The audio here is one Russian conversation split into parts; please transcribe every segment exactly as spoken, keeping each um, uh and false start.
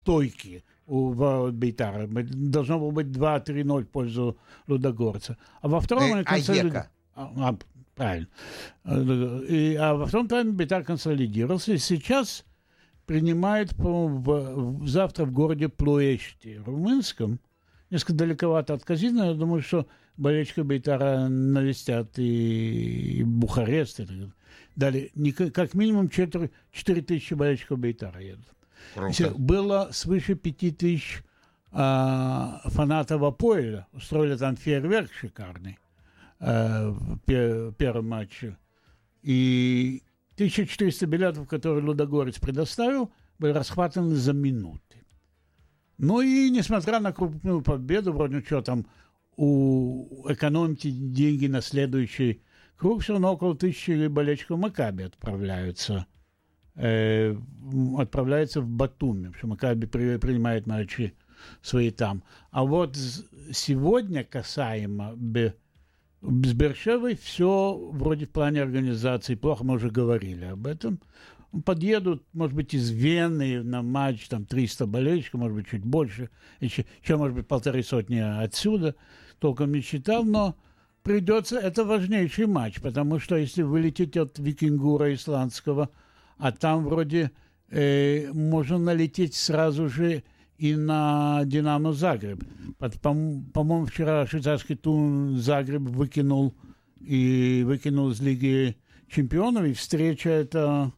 стойки у ворот Бейтара. Должно было быть два-три ноль в пользу Лудогорца. А во втором... Э, консолиди... а, а, правильно. И, а во втором тайме Бейтар консолидировался. И сейчас принимает, по-моему, в, завтра в городе Плоэшти, румынском. Несколько далековато от казино. Я думаю, что болельщики Бейтара навестят и, и Бухарест. И далее. Как минимум четыре тысячи болельщиков Бейтара едут. Круто. Было свыше пяти тысяч а, фанатов Апоэля. Устроили там фейерверк шикарный а, в пер, первом матче. И тысяча четыреста билетов, которые Лудогорец предоставил, были расхватаны за минуты. Ну и, несмотря на крупную победу, вроде что там, у экономите деньги на следующий круг, все равно около тысячи болельщиков Макаби отправляются. Э, отправляются в Батуми, потому что Макаби при, принимает матчи свои там. А вот сегодня касаемо Бе, с Бершевой все вроде в плане организации плохо, мы уже говорили об этом. Подъедут, может быть, из Вены на матч, там триста болельщиков, может быть, чуть больше, еще, еще может быть, полторы сотни отсюда, толком не читал, но придется, это важнейший матч, потому что если вы летите от Викингура исландского, а там вроде э, можно налететь сразу же и на Динамо Загреб. По- по- по-моему, вчера швейцарский Тун Загреб выкинул и выкинул из Лиги Чемпионов, и встреча эта...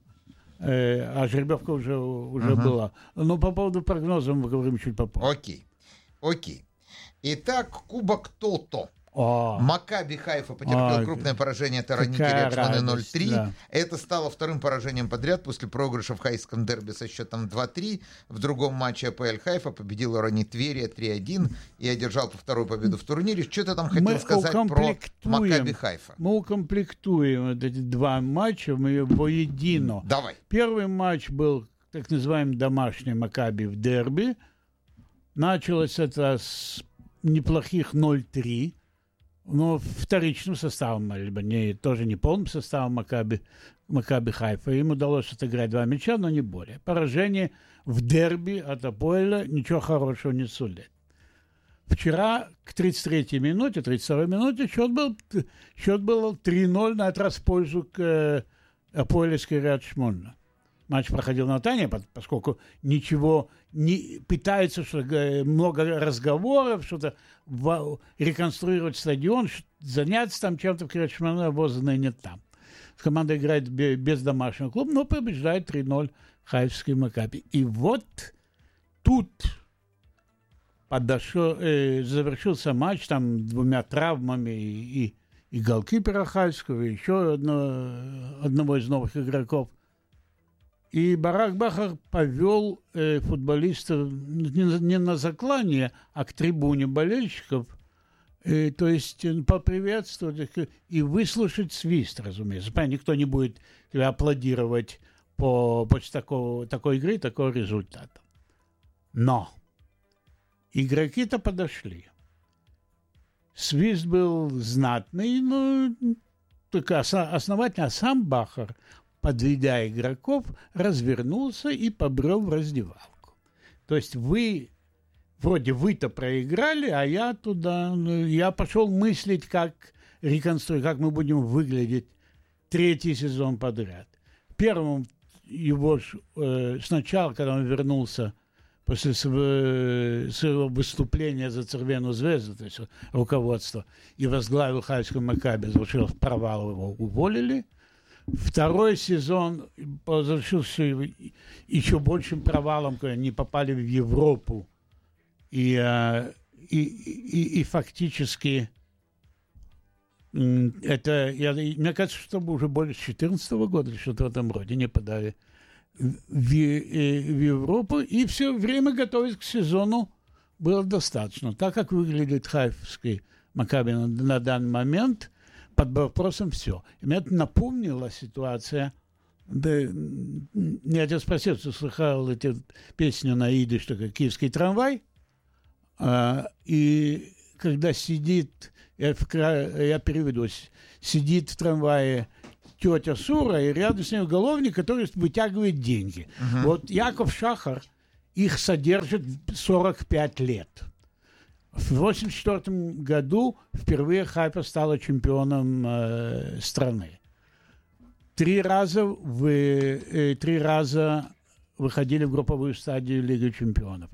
А жеребьевка уже, уже uh-huh. была. Но по поводу прогноза мы говорим чуть попозже. Окей. Окей. Итак, Кубок Тото. О. Макаби Хайфа потерпел О, крупное поражение от Ораники Речмана ноль три. Да. Это стало вторым поражением подряд после проигрыша в хайском дерби со счетом два три. В другом матче АПЛ Хайфа победил Оранит Тверия три один и одержал по вторую победу в турнире. Что ты там хотел мы сказать про Макаби Хайфа? Мы укомплектуем вот эти два матча, мы его воедино. Давай. Первый матч был так называемый домашний Макаби в дерби. Началось это с неплохих ноль три. Но вторичным составом, либо не, тоже не полным составом Макаби, Макаби Хайфа. Им удалось отыграть два мяча, но не более. Поражение в дерби от Апоэля ничего хорошего не сулит. Вчера к тридцать третьей минуте, тридцать второй минуте счет был, счет был три ноль на этот раз в пользу к Апоэлевской Риат Шмона. Матч проходил на Тане, поскольку ничего не пытается, что много разговоров, что-то в, реконструировать стадион, заняться там чем-то в Риат Шмона, воза нет там. Команда играет без домашнего клуба, но побеждает три ноль Хайфский Макаби. И вот тут подошел, э, завершился матч там двумя травмами и, и, и голкипера Хайфского, и еще одно, одного из новых игроков. И Барак Бахар повел э, футболистов не, не на заклание, а к трибуне болельщиков. Э, то есть поприветствовать и выслушать свист, разумеется. Понятно, никто не будет тебя аплодировать по, после такого, такой игры, такого результата. Но игроки-то подошли. Свист был знатный, но только основательно, а сам Бахар, подведя игроков, развернулся и побрел в раздевалку. То есть вы, вроде вы-то проиграли, а я туда, я пошел мыслить, как реконструировать, как мы будем выглядеть третий сезон подряд. Первым его э, сначала, когда он вернулся после своего выступления за Цервену Звезду, то есть руководство, и возглавил Хайфский Макаби, завершил провал, его уволили. Второй сезон завершился еще большим провалом, когда они попали в Европу. И, и, и, и фактически это, я, мне кажется, что уже больше две тысячи четырнадцатого года или что-то в этом роде не подали в, в Европу. И все время готовясь к сезону было достаточно. Так как выглядит Хайфский Макаби на, на данный момент, под вопросом все. И мне это напомнила ситуация. Да, я тебя спросил, ты слыхал эти песни на идиш, такой «Киевский трамвай». А, и когда сидит, я, я переведу, сидит в трамвае тетя Сура, и рядом с ней уголовник, который вытягивает деньги. Uh-huh. Вот Яков Шахар их содержат сорок пять лет. В восемьдесят четвёртом году впервые Хайфа стала чемпионом э, страны. Три раза, вы, э, три раза выходили в групповую стадию Лиги чемпионов.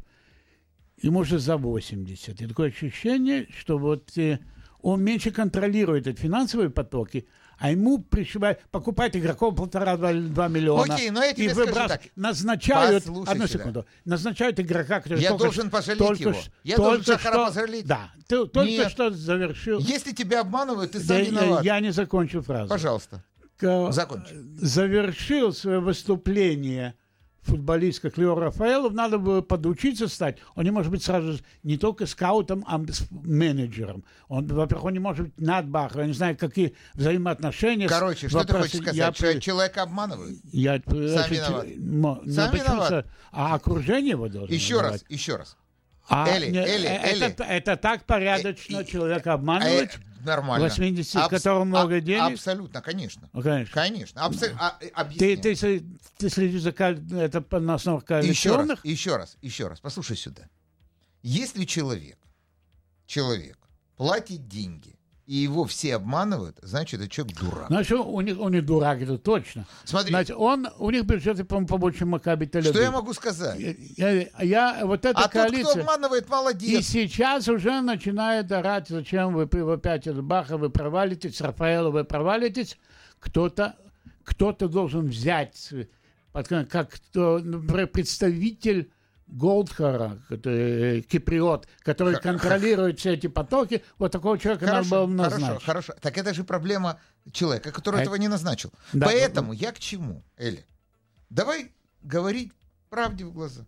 Им уже за восемьдесят. И такое ощущение, что вот э, он меньше контролирует эти финансовые потоки, а ему пришивают, покупают игроков полтора-два миллиона. Окей, но я тебе и скажу выброс... так. назначают, Послушай одну сюда. секунду, назначают игрока, который Я только, должен пожалеть только, его. Я только должен Шахара что, пожалеть. Да, ты, только Нет. что завершил. Если тебя обманывают, ты сам Да, виноват. я не закончу фразу. Пожалуйста, К... закончи. Завершил свое выступление футболист, как Лео Рафаэлов, надо было подучиться стать. Он не может быть сразу не только скаутом, а менеджером. Он, во-первых, он не может быть надбахом. Я не знаю, какие взаимоотношения. Короче, что ты хочешь сказать? Я, Что человека обманывают? Я, Сам значит, виноват. Ну, Сам почему виноват. со- А окружение его должно Еще виноват. раз, еще раз. А, Эли, не, Эли, это, Эли. это так порядочно Э, человека Э, обманывать? Нормально. восьмидесят, Абс- которому много а- денег? Абсолютно, конечно. Ну, конечно. Конечно. Абсо- а- э, Ты, объясни. ты, сли- ты следишь за ко- это по- на основах Еще раз, коалиционных? еще раз, еще раз. Послушай сюда. Если человек, человек платит деньги, и его все обманывают, значит, это человек дурак. Значит, у них, у них дурак, это точно. Смотри, Значит, он, у них бюджеты, по-моему, побольше Макаби Тель-Авив. что я могу сказать? Я, я- вот эта А тот, кто коалиция... обманывает, И молодец. сейчас уже начинает орать, зачем вы, вы опять от Баха, вы провалитесь, Рафаэла, вы провалитесь. Кто-то, кто-то должен взять, под- как кто, например, представитель Голдхара, который, киприот, который Х- контролирует все эти потоки, вот такого человека надо было Хорошо, назначить. хорошо, хорошо. Так это же проблема человека, который А- этого не назначил. Да, Поэтому я к чему, Эли? Давай говорить правде в глаза.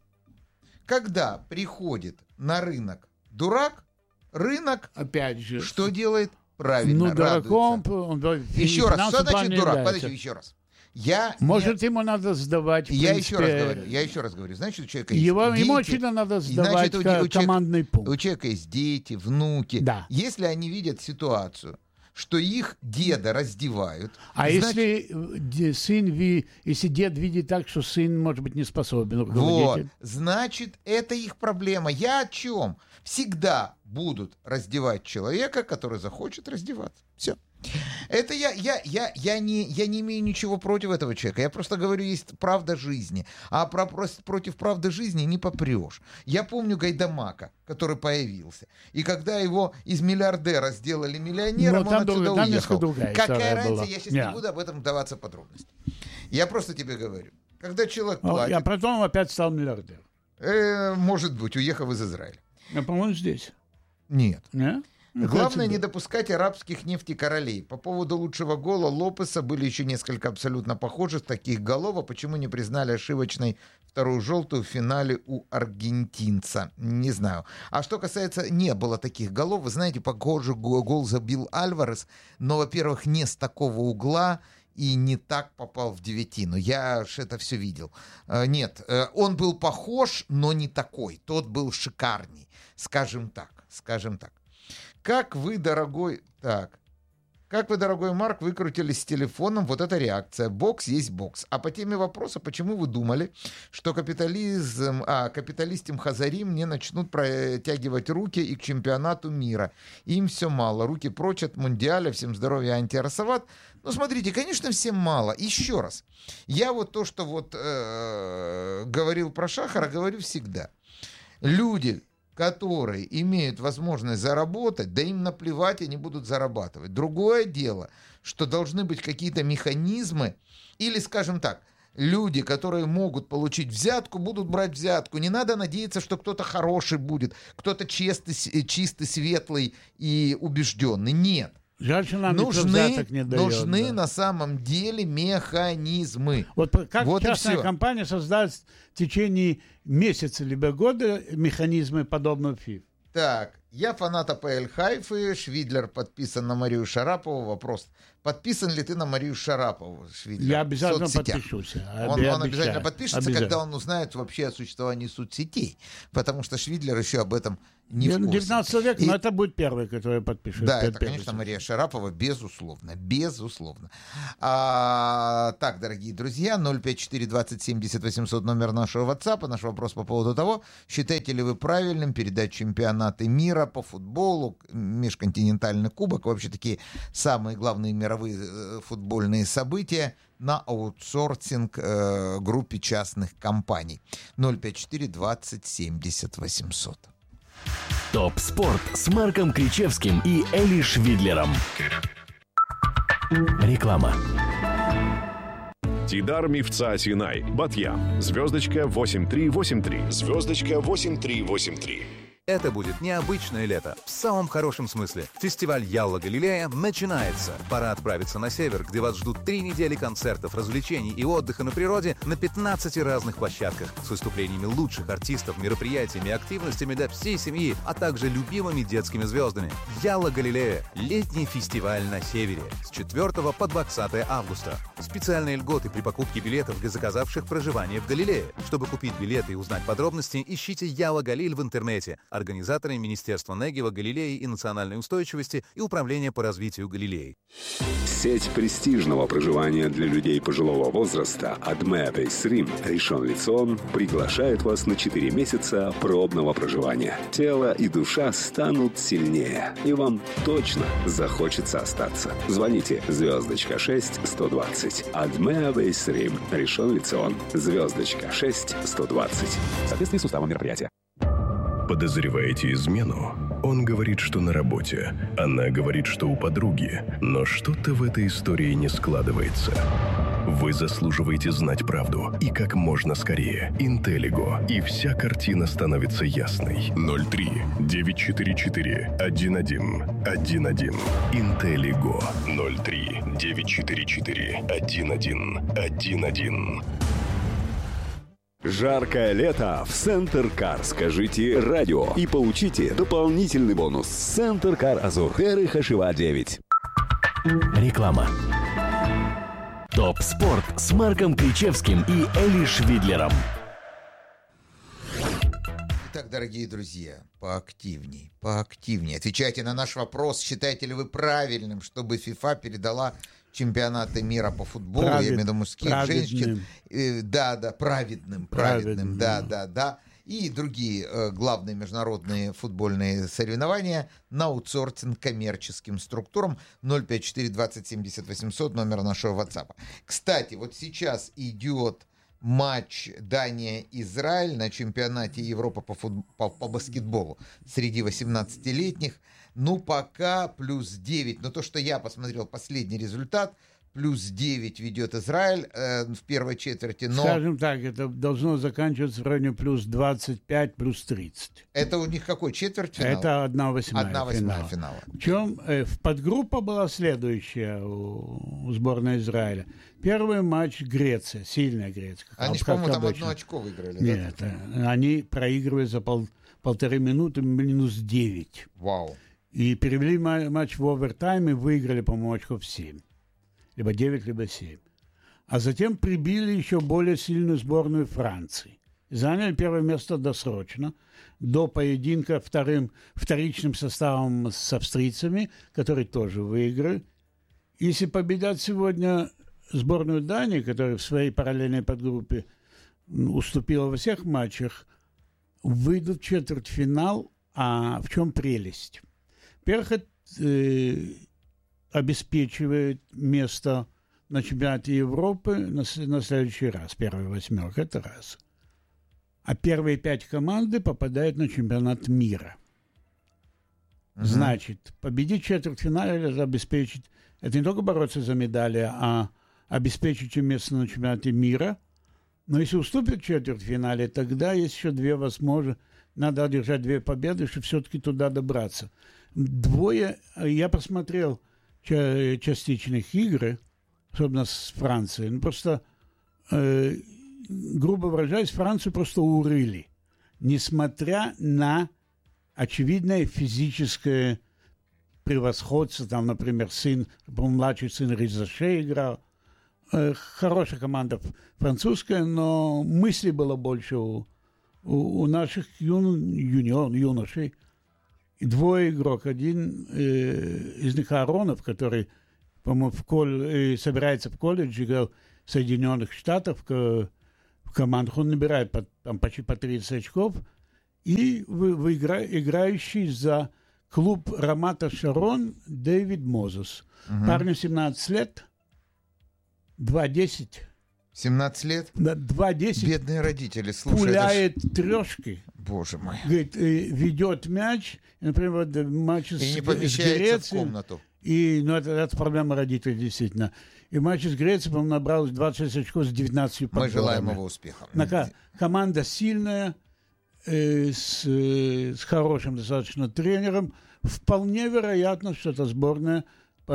Когда приходит на рынок дурак, рынок Опять же. что делает? Правильно, Ну, дураком, радуется. он, он Еще раз, что финансовый план значит не дурак? является. Подожди, еще раз. Я не- Может, ему надо сдавать, в я принципе, еще раз говорю, я еще раз говорю, значит, у человека есть Его, дети, ему очевидно надо сдавать значит, у- ко- у человека- командный пункт. у человека есть дети, внуки. Да. Если они видят ситуацию, что их деда раздевают, А значит, если э, де- сын, ви- если дед видит так, что сын, может быть, не способен вот, руководитель? значит, это их проблема. Я о чем? Всегда будут раздевать человека, который захочет раздеваться. Все. Это я, я, я, я, не, я не имею ничего против этого человека. Я просто говорю, есть правда жизни. А про, прос- против правды жизни не попрешь. Я помню Гайдамака, который появился. И когда его из миллиардера сделали миллионером, Ну, там он отсюда друг- там несколько уехал. другая Какая история разница? была. Я сейчас Не. не буду об этом вдаваться в подробности. Я просто тебе говорю. Когда человек Ну, платит, а потом опять стал миллиардер. э, может быть, уехав из Израиля. Я, по-моему, здесь. Нет. Не? Ну, Главное не кажется, допускать арабских нефтекоролей. По поводу лучшего гола Лопеса были еще несколько абсолютно похожих таких голов. А почему не признали ошибочной вторую желтую в финале у аргентинца? Не знаю. А что касается... Не было таких голов. Вы знаете, похожий го- гол забил Альварес. Но, во-первых, не с такого угла и не так попал в девятину. Я ж это все видел. Э, Нет, э, он был похож, но не такой. Тот был шикарней. Скажем так. Скажем так. Как вы, дорогой... Так. Как вы, дорогой Марк, выкрутились с телефоном? Вот эта реакция. Бокс есть бокс. А по теме вопроса, почему вы думали, что капитализм, а, капиталистам Хазарим не начнут протягивать руки и к чемпионату мира? Им все мало. Руки прочь от мундиаля. Всем здоровья, антиарсоват. Ну, смотрите, конечно, всем мало. Еще раз. Я вот то, что вот э, говорил про Шахара, говорю всегда. Люди, которые имеют возможность заработать, да им наплевать, они будут зарабатывать. Другое дело, что должны быть какие-то механизмы, или, скажем так, люди, которые могут получить взятку, будут брать взятку. Не надо надеяться, что кто-то хороший будет, кто-то чистый, чистый, светлый и убежденный. Нет. Жаль, что нам никто Нужны, взяток не дает. нужны да. на самом деле механизмы. Вот как Вот и частная всё. компания создает в течение месяца либо года механизмы подобного ФИФ? Так, я фанат АПЛ Хайфы, Швидлер подписан на Марию Шарапову, вопрос Подписан ли ты на Марию Шарапову, Швидлер? Я обязательно подпишусь. Он, он обязательно подпишется, обязательно. Когда он узнает вообще о существовании соцсетей. Потому что Швидлер еще об этом не в курсе. девятнадцатый век, и... но это будет первый, который подпишет. Да, это, конечно, Мария Шарапова, безусловно. Безусловно. А, так, дорогие друзья, ноль пять четыре двадцать семьдесят восемьсот номер нашего WhatsApp. Наш вопрос по поводу того, считаете ли вы правильным передать чемпионаты мира по футболу, межконтинентальный кубок, вообще такие самые главные мировые футбольные события на аутсорсинг э, группе частных компаний. ноль пять четыре двадцать семьдесят восемьсот. Топ спорт с Марком Кричевским и Эли Швидлером. Реклама. Тидар Мифца Синай, Батьям, звездочка восемь три восемь три, звездочка восемь три восемь три. Это будет необычное лето, в самом хорошем смысле. Фестиваль Ялла Галилея начинается. Пора отправиться на север, где вас ждут три недели концертов, развлечений и отдыха на природе на пятнадцати разных площадках с выступлениями лучших артистов, мероприятиями и активностями для всей семьи, а также любимыми детскими звездами. Ялла Галилея – летний фестиваль на севере с четвёртого по двадцатое августа. Специальные льготы при покупке билетов для заказавших проживание в Галилее. Чтобы купить билеты и узнать подробности, ищите Ялла Галиль в интернете. Организаторы Министерства Негева, Галилеи и национальной устойчивости и Управление по развитию Галилеи. Сеть престижного проживания для людей пожилого возраста Адме Бейс Рим Ришон Лецион приглашает вас на четыре месяца пробного проживания. Тело и душа станут сильнее, и вам точно захочется остаться. Звоните звездочка шесть сто двадцать. Адме Бейс Рим Ришон Лецион. Звездочка шесть сто двадцать. В соответствии с уставом мероприятия. Подозреваете измену? Он говорит, что на работе. Она говорит, что у подруги. Но что-то в этой истории не складывается. Вы заслуживаете знать правду. И как можно скорее. Интеллиго. И вся картина становится ясной. ноль три девять четыре четыре один один один один. Интеллиго. ноль три девять четыре четыре один один один один. Жаркое лето в Центр Кар. Скажите радио и получите дополнительный бонус. Центр Кар Азур. Эры Хашива девять. Реклама. Топ спорт с Марком Кричевским и Эли Швидлером. Итак, дорогие друзья, поактивней, поактивней. Отвечайте на наш вопрос. Считаете ли вы правильным, чтобы ФИФА передала чемпионаты мира по футболу, Правед, я имею в виду мужских, женщин, э, да, да, праведным, праведным, праведным, да, да, да, и другие э, главные международные футбольные соревнования на аутсорсинг коммерческим структурам. Ноль пять четыре двадцать семьдесят восемьсот номер нашего WhatsApp. Кстати, вот сейчас идет матч Дания-Израиль на чемпионате Европы по, футбол, по, по баскетболу среди восемнадцатилетних. Ну, пока плюс девять. Но то, что я посмотрел, последний результат, плюс девять ведет Израиль э, в первой четверти. Но... Скажем так, это должно заканчиваться в районе плюс двадцать пять, плюс тридцать. Это у них какой? Четвертьфинал? Это одна восьмая, одна восьмая финала. финала. Причем э, подгруппа была следующая у, у сборной Израиля. Первый матч Греция, сильная Греция. Они, как, по-моему, как там обычно. одно очко выиграли. Нет, да? они проигрывали за пол, полторы минуты минус девять. Вау. И перевели матч в овертайм и выиграли, по-моему, очков семь. Либо девять, либо семь. А затем прибили еще более сильную сборную Франции. Заняли первое место досрочно, до поединка вторым, вторичным составом с австрийцами, которые тоже выиграли. Если победят сегодня сборную Дании, которая в своей параллельной подгруппе уступила во всех матчах, выйдут в четвертьфинал. А в чем прелесть? Во-первых, это э, обеспечивает место на чемпионате Европы на, на следующий раз, первая восьмерка, это раз. А первые пять команды попадают на чемпионат мира. Uh-huh. Значит, победить в четвертьфинале – это обеспечить, это не только бороться за медали, а обеспечить им место на чемпионате мира. Но если уступят в четвертьфинале, тогда есть еще две возможности. Надо одержать две победы, чтобы все-таки туда добраться. Двое, я посмотрел ча- частичных игр, особенно с Францией. Ну, просто, э, грубо выражаясь, Францию просто урыли, несмотря на очевидное физическое превосходство. Там, например, сын, младший сын Ризаше играл. Хорошая команда французская, но мысли было больше у, у, у наших юн, юниор, юношей. И двое игрок. Один э, из них Аронов, который, по-моему, в кол, э, собирается в колледж, играл в Соединенных Штатах в, в командах. Он набирает по, там, почти по тридцать очков. И вы, вы игра, играющий за клуб Рамата Шарон Дэвид Мозес. Угу. Парню семнадцать лет. два десять. семнадцать лет? Да, два десять. Бедные родители, слушай. Пуляет ж... трешки. Боже мой. Говорит, ведет мяч, например, матч с, и не помещается с Грецией, в комнату. И, ну, это, это проблема родителей, действительно. И матч с Грецией, по-моему, набрал двадцать шесть очков с девятнадцатью подборами. Мы желаем его успеха. На, команда сильная, э, с, э, с хорошим достаточно тренером. Вполне вероятно, что эта сборная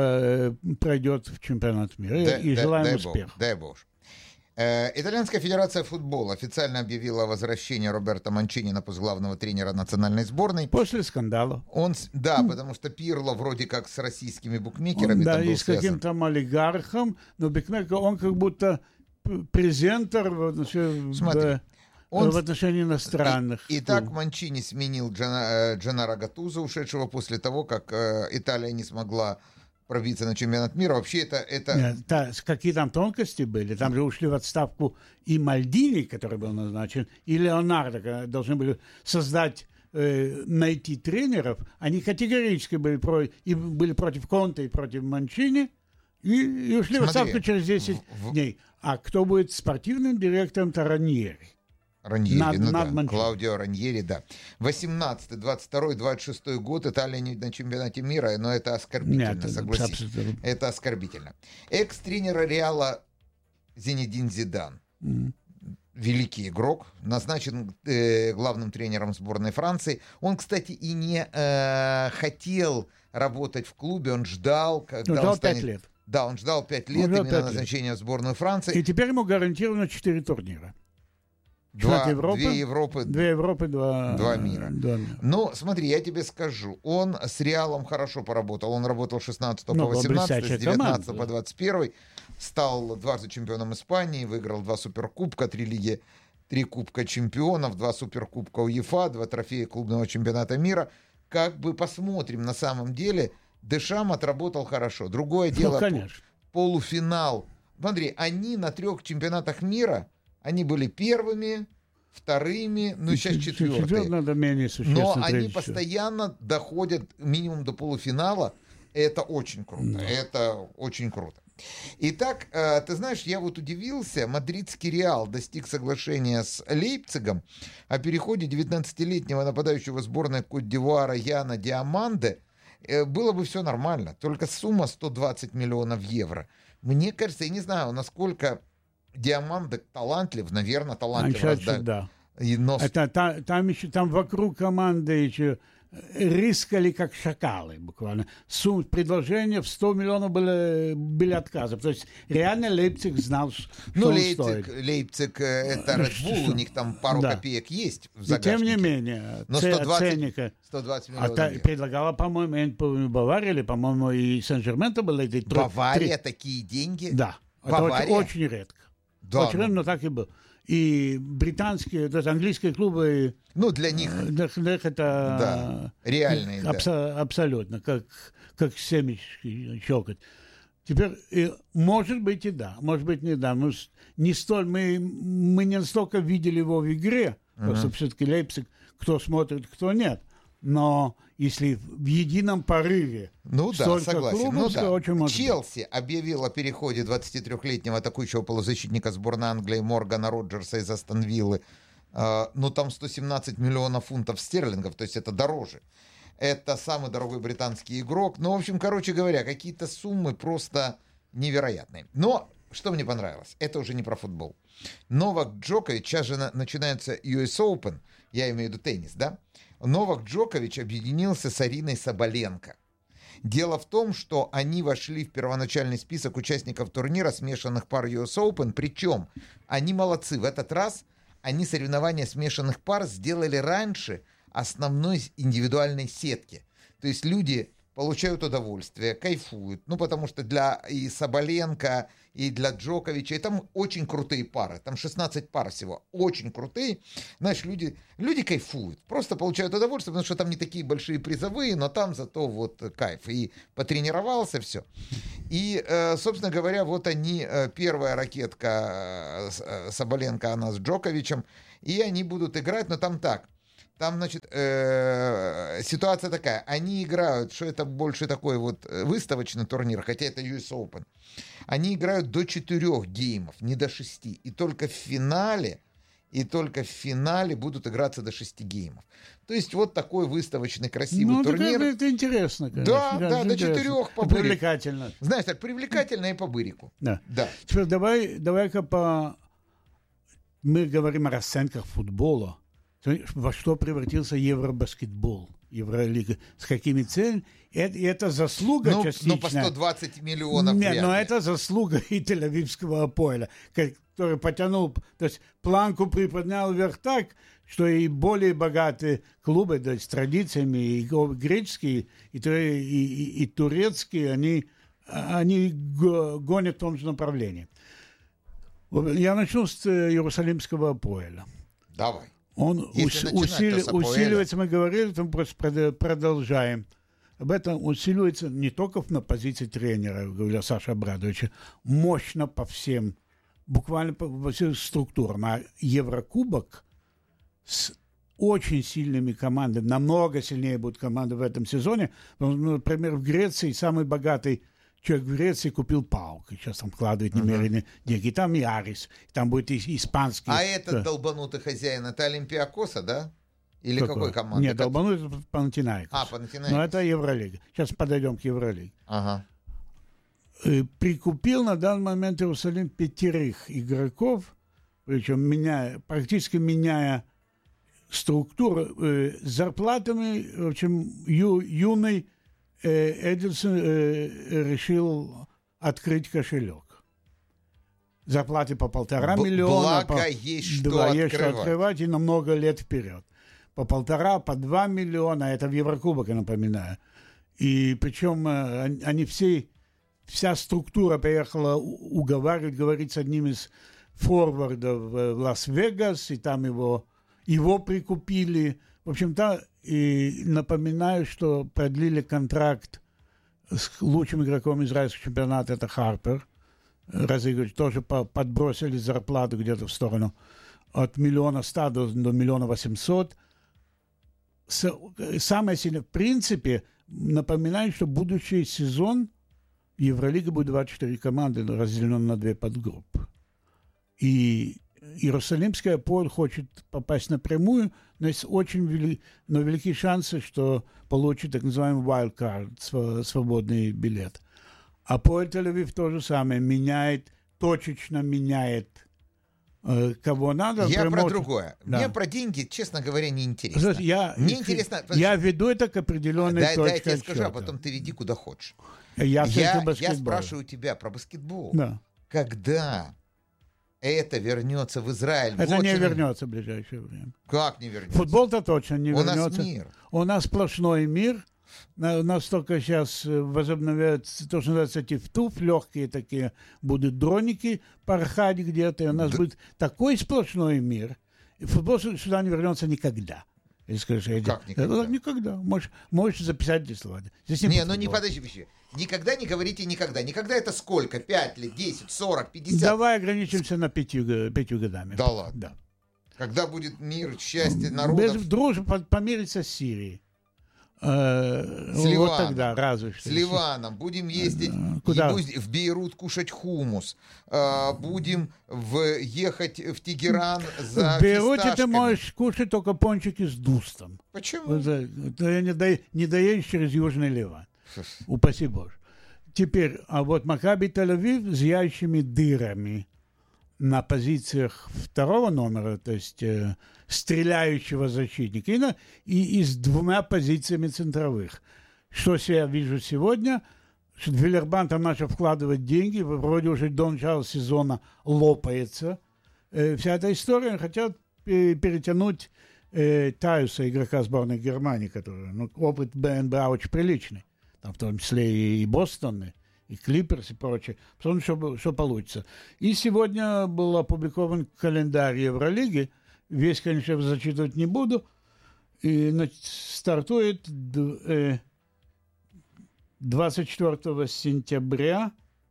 пройдет в чемпионат мира. Да, и да, желаем дай успеха. Бог, дай Бог. Э, Итальянская федерация футбола официально объявила о возвращении Роберто Манчини на пост главного тренера национальной сборной. После скандала. Он, да, mm. потому что Пирло вроде как с российскими букмекерами. Он, да, там был и с каким-то олигархом, но букмекер, он как будто презентер в отношении, в, он... в отношении иностранных. И, итак, Манчини сменил Джана, Джанаро Гаттузо, ушедшего после того, как э, Италия не смогла пробиться на чемпионат мира. Вообще это... это... Нет, та, какие там тонкости были? Там же ушли в отставку и Мальдини, который был назначен, и Леонардо, должны были создать, э, найти тренеров. Они категорически были, про, и были против Конте и против Манчини, и, и ушли Смотри, в отставку через десять в... дней. А кто будет спортивным директором? Это Раньери. Раньери, над, ну над да, Клаудио Раньери, да. восемнадцатый, двадцать второй, двадцать шестой год Италия не на чемпионате мира, но это оскорбительно, Нет, согласись. Это, это оскорбительно. Экс-тренера Реала Зинедин Зидан, mm. великий игрок, назначен э, главным тренером сборной Франции. Он, кстати, и не э, хотел работать в клубе, он ждал, когда ждал он станет... пять лет. Да, он ждал пять лет ждал именно пять назначения лет. в сборную Франции. И теперь ему гарантировано четыре турнира. Два, Европы, две Европы, две Европы, два, два мира. Два мира. Ну, смотри, я тебе скажу, он с Реалом хорошо поработал. Он работал с шестнадцатого по восемнадцатый, с девятнадцатого по двадцать первый, стал дважды чемпионом Испании, выиграл два суперкубка, три лиги, три кубка чемпионов, два суперкубка УЕФА, два трофея клубного чемпионата мира. Как бы посмотрим, на самом деле Дешам отработал хорошо. Другое дело, ну, конечно. полуфинал. Смотри, они на трех чемпионатах мира... Они были первыми, вторыми, ну и сейчас четвертые. Надо менее Но они постоянно доходят минимум до полуфинала. Это очень круто. Да. Это очень круто. Итак, ты знаешь, я вот удивился. Мадридский Реал достиг соглашения с Лейпцигом о переходе девятнадцатилетнего нападающего сборной Кот-д'Ивуара Яна Диаманде. Было бы все нормально. Только сумма сто двадцать миллионов евро. Мне кажется, я не знаю, насколько... Диаманде талантлив, наверное, талантлив. Раздали. Да. Но... Это, там, там, еще, там вокруг команды еще рискали как шакалы буквально. Сумма предложения в сто миллионов были, были отказы. То есть реально Лейпциг знал, что ну, он Лейпциг, стоит. Лейпциг это Red Bull, у них там пару да. копеек есть в загашнике. И тем не менее, но ц... сто двадцать, ценника. сто двадцать миллионов. А та, предлагала, по-моему, Бавария, или, по-моему, и Сен-Жермен было. Эти Бавария три... такие деньги? Да. Бавария? Это очень, очень редко. Да, очень, ну... но так и было. И британские, то есть английские клубы... Ну, для них... Для, для них это... Да, реальные, абс- да. Абсолютно, как, как семечки щелкать. Теперь, и, может быть, и да, может быть, не да. Мы не, столь, мы, мы не настолько видели его в игре, uh-huh. потому что все-таки Лейпциг, кто смотрит, кто нет. Но если в едином порыве ну да, согласен. Клубов, ну, да. очень может Челси быть. Объявил о переходе двадцатитрёхлетнего атакующего полузащитника сборной Англии Моргана Роджерса из Астон Виллы. Uh, ну, там сто семнадцать миллионов фунтов стерлингов, то есть это дороже. Это самый дорогой британский игрок. Ну, в общем, короче говоря, какие-то суммы просто невероятные. Но что мне понравилось, это уже не про футбол. Новак Джокович, сейчас же на, начинается ю эс Open, я имею в виду теннис, да? Новак Джокович объединился с Ариной Соболенко. Дело в том, что они вошли в первоначальный список участников турнира смешанных пар ю эс Open, причем они молодцы. В этот раз они соревнования смешанных пар сделали раньше основной индивидуальной сетки. То есть люди получают удовольствие, кайфуют. Ну, потому что для и Соболенко, и для Джоковича, и там очень крутые пары. Там шестнадцать пар всего. Очень крутые. Знаешь, люди, люди кайфуют. Просто получают удовольствие, потому что там не такие большие призовые, но там зато вот кайф. И потренировался, все. И, собственно говоря, вот они, первая ракетка Соболенко, она с Джоковичем, и они будут играть, но там так. Там, значит, э, ситуация такая. Они играют, что это больше такой вот выставочный турнир, хотя это ю эс Open. Они играют до четырех геймов, не до шести. И только в финале, и только в финале будут играться до шести геймов. То есть вот такой выставочный красивый ну, турнир. Это, это интересно, конечно. Да, да, да до интересно. четырех по бырику. Привлекательно. Знаешь, так привлекательно и по бырику. Да. Да. Теперь давай, давай-ка по... Мы говорим о расценках футбола. Во что превратился Евробаскетбол, Евролига, с какими целями. Это, это заслуга ну, частичная. Ну, по сто двадцать миллионов. Нет, но это заслуга и Тель-Авивского Апоэля, который потянул, то есть планку приподнял вверх так, что и более богатые клубы, то есть с традициями, и греческие, и, и, и, и турецкие, они, они гонят в том же направлении. Я начну с Иерусалимского Апоэля. Давай. Он ус, усили, усиливается, мы говорили, мы просто продолжаем. Об этом усиливается не только на позиции тренера, говорил Саша Абрадовича, мощно по всем, буквально по, по всем структурам. А Еврокубок с очень сильными командами, намного сильнее будут команды в этом сезоне. Например, в Греции самый богатый человек в Греции купил ПАОК, и сейчас там вкладывает немеренные uh-huh. деньги. И там и Арис, и там будет и испанский. А этот да. долбанутый хозяин, это Олимпиакоса, да? Или какой, какой команды? Нет, как... долбанутый это Панатинаикос. А, Панатинаикос. Но это Евролига. Сейчас подойдем к Евролиге. Ага. Прикупил на данный момент Иерусалим пятерых игроков, причем меняя, практически меняя структуру, э, зарплатами, в общем, ю, юный Эдельсон э, решил открыть кошелек. Зарплаты по полтора Б- миллиона. Благо по, есть что два, открывать. Есть что открывать и на много лет вперед. По полтора, по два миллиона. Это в Еврокубок, я напоминаю. И причем э, они все, вся структура поехала уговаривать, говорить с одним из форвардов в Лас-Вегас, и там его, его прикупили. В общем-то, и напоминаю, что продлили контракт с лучшим игроком израильского чемпионата, это Харпер. Разыгрывать тоже по, подбросили зарплату где-то в сторону от миллиона ста до, до миллиона восемьсот. С, самое сильное, в принципе, напоминаю, что будущий сезон в Евролиге будет двадцать четыре команды, разделено на две подгруппы. И Иерусалимский Апоэль хочет попасть напрямую, но есть очень вели, но великие шансы, что получит так называемый wild card, свободный билет. Апоэль Тель-Авив то же самое, меняет, точечно меняет, э, кого надо. Я прям про очень... другое. Да. Мне про деньги, честно говоря, не интересно. Слушай, я, Мне интересно... Я веду это к определенной да, точке да, я тебе отсчета. скажу, а потом ты веди куда хочешь. Я, я, я спрашиваю тебя про баскетбол. Да. Когда это вернется в Израиль? Это вот не чем... вернется в ближайшее время. Как не вернется? Футбол-то точно не У вернется. У нас мир. У нас сплошной мир. У нас только сейчас возобновляются то, что называется тиф-туф, легкие такие будут дроники порхать где-то. И у нас да. будет такой сплошной мир. И футбол сюда не вернется никогда. Если скажешь, как это, никогда? Это, никогда. Можешь, можешь записать эти слова. Здесь не, не ну не подожди, подожди. Никогда не говорите никогда. Никогда это сколько? Пять лет, десять, сорок, пятьдесят? Давай ограничимся на пятью, пятью годами. Да ладно? Да. Когда будет мир, счастье народов? Без дружбы помириться с Сирией. Э, с Ливаном. Вот тогда, разве что. С Ливаном. Будем ездить Куда? в Бейрут кушать хумус. Будем в, ехать в Тегеран за В Бейруте фисташками. ты можешь кушать только пончики с дустом. Почему? Ты не, до, не доедешь через Южный Ливан. Упаси Боже. Теперь, а вот Макаби Тель-Авив с ящими дырами на позициях второго номера, то есть э, стреляющего защитника, и, на, и, и с двумя позициями центровых. Что я вижу сегодня? Что Виллербан там начал вкладывать деньги, вроде уже до начала сезона лопается. Э, вся эта история, хотят э, перетянуть э, Таюса, игрока сборной Германии, который, ну, опыт БНБА очень приличный. там, в том числе и Бостон, и Клиперс, и прочее. Посмотрим, что, что получится. И сегодня был опубликован календарь Евролиги. Весь, конечно, зачитывать не буду. И значит, стартует двадцать четвёртого сентября.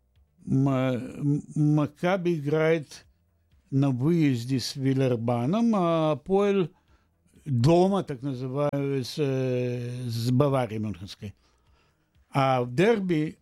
Макаби играет на выезде с Виллербаном, а Апоэль дома, так называемый, с, с Баварией Мюнхенской. А в дерби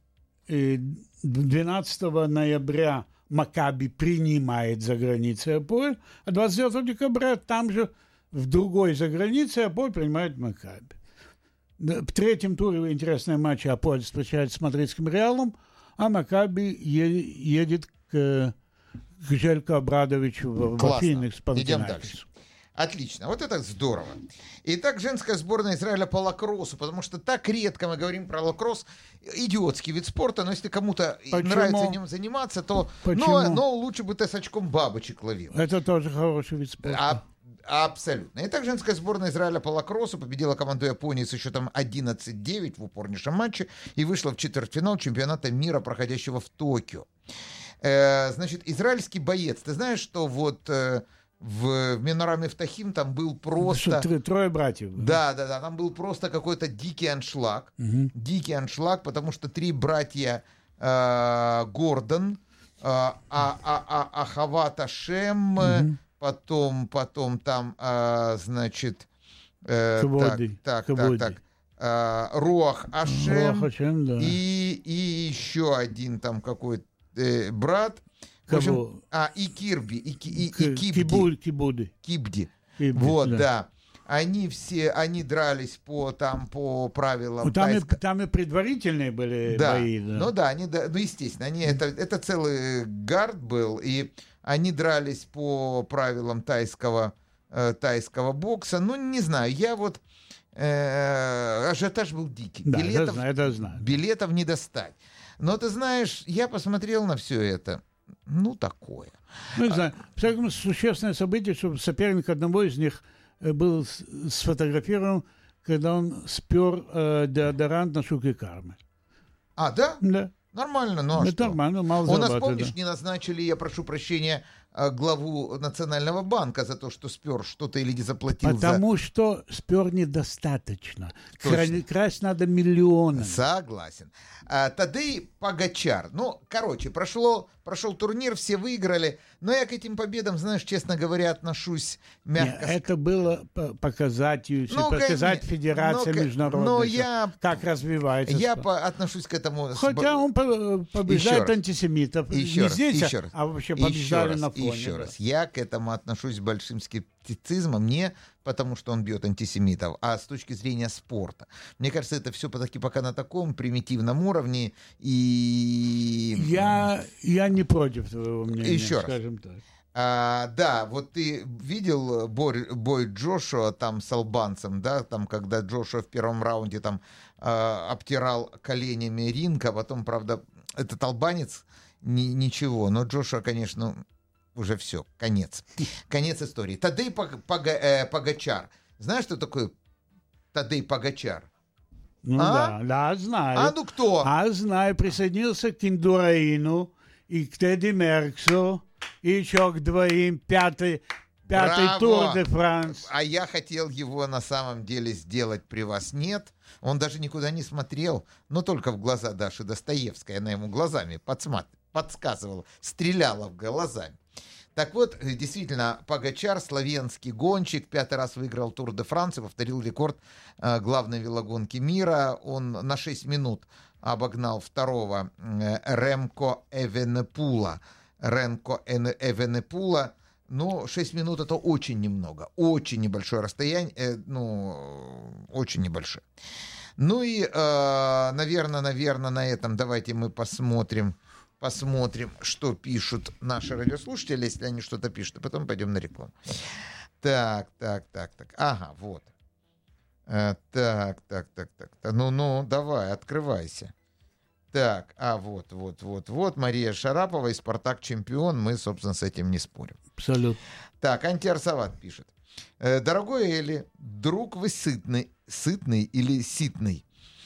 двенадцатого ноября Макаби принимает за границей Апоэль, а двадцать девятого декабря там же в другой за границей Апоэль принимает Макаби. В третьем туре интересные матчи Апоэль встречается с мадридским Реалом, а Макаби едет к, к Желько Обрадовичу в, в Феникс. Идем дальше. Отлично, вот это здорово. Итак, женская сборная Израиля по лакроссу, потому что так редко мы говорим про лакросс, идиотский вид спорта, но если кому-то Почему? нравится ним заниматься, то но, но лучше бы ты с очком бабочек ловил. Это тоже хороший вид спорта. А, абсолютно. Итак, женская сборная Израиля по лакроссу победила команду Японии с счетом одиннадцать девять в упорнейшем матче и вышла в четвертьфинал чемпионата мира, проходящего в Токио. Э, значит, израильский боец, ты знаешь, что вот... Э, В, в Менора Мефтахим там был просто... Трое, трое братьев. Да, да, да, там был просто какой-то дикий аншлаг. Угу. Дикий аншлаг, потому что три братья э, Гордон, э, а, а, а, Ахават Ашем, угу. потом, потом там, э, значит... Э, Кабоди. Так, так, так, так. Э, Руах Ашем, Руах Ашем, да. и, и еще один там какой-то э, брат. В общем, а, и Кирби, и, и, и Кибди. Кибуди. Кибуди. Кибди. Кибди. Вот, да. да. Они все, они дрались по, там, по правилам. Ну, там, тайско... и, там и предварительные были да. бои. Да. Ну да, они, ну естественно, они, это, это целый гард был, и они дрались по правилам тайского, э, тайского бокса. Ну, не знаю, я вот... Э, ажиотаж был дикий. Да, билетов, это знаю, это знаю. билетов не достать. Но ты знаешь, я посмотрел на все это. Ну, такое. Ну, не знаю. Всякому существенное событие, что соперник одного из них был сфотографирован, когда он спер э, деодорант на Шуке Кармель. А, да? Да. Нормально, ну а Это что? нормально, мало У нас, помнишь, да. не назначили, я прошу прощения, главу Национального банка за то, что спер что-то или не заплатил. Потому за... что спер недостаточно. Кра- красть надо миллионы. Согласен. А, Тадей Погачар. Ну, короче, прошло, прошел турнир, все выиграли. Но я к этим победам, знаешь, честно говоря, отношусь мягко. Нет, это было показать, ну, показать конечно, Федерации ну, международной, но я, как развивается. Я по- отношусь к этому... Хотя он побеждает антисемитов. Еще не раз, здесь, еще раз. а вообще побеждали еще на раз, фоне. Еще да. раз. Я к этому отношусь с большим скептицизмом. Не потому, что он бьет антисемитов, а с точки зрения спорта. Мне кажется, это все таки пока на таком примитивном уровне. И... Я, я не против твоего мнения, еще скажем раз. так. А, да, вот ты видел бой, бой Джошуа там с албанцем, да, там, когда Джошуа в первом раунде там а, обтирал коленями ринг, а потом, правда, этот албанец ни, ничего, но Джошуа, конечно, уже все, конец, конец истории. Тадей Пога, э, Погачар, знаешь, что такое Тадей Погачар? Ну а? да, да, знаю. А ну кто? А знаю, присоединился к Индураину и к Тедди Мерксу. И еще к двоим, пятый, пятый тур де Франс. А я хотел его на самом деле сделать, при вас нет. Он даже никуда не смотрел, но только в глаза Даши Достоевской. Она ему глазами подсмат... подсказывала, стреляла в глазами. Так вот, действительно, Погачар, словенский гонщик, пятый раз выиграл Тур де Франс и повторил рекорд э, главной велогонки мира. Он на шесть минут обогнал второго э, Ремко Эвенепула. Ренко Эвенепула. Ну, шесть минут — это очень немного. Очень небольшое расстояние. Э, ну, очень небольшое. Ну и, э, наверное, наверное, на этом давайте мы посмотрим, посмотрим, что пишут наши радиослушатели, если они что-то пишут, а потом пойдем на рекламу. Так, так, так, так. Ага, вот. Э, так, так, так, так. Ну-ну, давай, открывайся. Так, а вот, вот, вот, вот, Мария Шарапова и «Спартак» чемпион, мы, собственно, с этим не спорим. Абсолютно. Так, Антиарсават пишет. Дорогой Эли, друг вы сытный, сытный или ситный?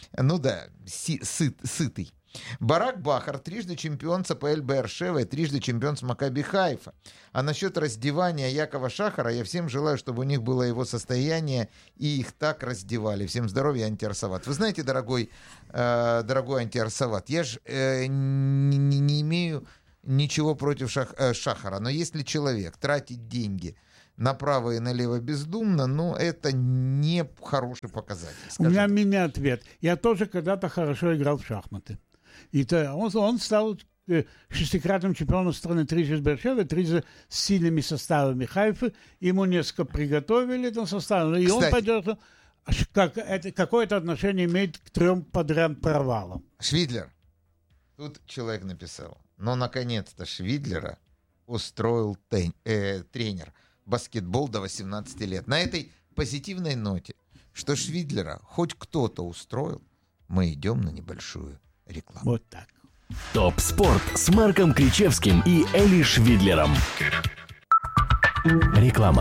Ну да, си, сыт, сытый. Барак Бахар, трижды чемпион с АПЛ Беэр-Шева и трижды чемпион с Макаби Хайфа. А насчет раздевания Якова Шахара, я всем желаю, чтобы у них было его состояние, и их так раздевали. Всем здоровья, Антиарсават. Вы знаете, дорогой, э, дорогой Антиарсават, я же э, не, не имею ничего против Шах, э, Шахара, но если человек тратит деньги направо и налево бездумно, ну, это не хороший показатель. У меня мини-ответ. Я тоже когда-то хорошо играл в шахматы. И то, он, он стал э, шестикратным чемпионом страны, трижды с Беэр-Шевой, трижды с сильными составами Хайфы. Ему несколько приготовили там составы. И Кстати, он поддержал, как, это, какое-то отношение имеет к трем подряд провалам. Швидлер. Тут человек написал. Но, наконец-то, Швидлера устроил тен, э, тренер. Баскетбол до восемнадцати лет. На этой позитивной ноте, что Швидлера хоть кто-то устроил, мы идем на небольшую рекламу. Вот так. ТОП Спорт с Марком Кричевским и Эли Швидлером. Реклама.